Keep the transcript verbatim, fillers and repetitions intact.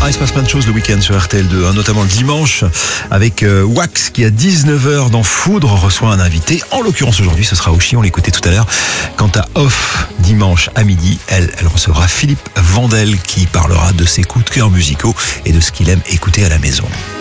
il se passe plein de choses le week-end sur R T L deux, hein, notamment le dimanche avec euh, Wax qui à dix-neuf heures dans Foudre reçoit un invité. En l'occurrence aujourd'hui ce sera Oshi, on l'écoutait tout à l'heure. Quant à Off, dimanche à midi, elle, elle recevra Philippe Vandel qui parlera de ses coups de cœur musicaux et de ce qu'il aime écouter à la maison.